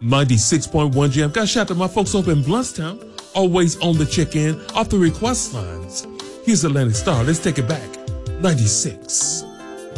96.1 Jam. Got a shout out to my folks over in Bluntstown, always on the check-in off the request lines. Here's Atlantic Star. Let's take it back. 96.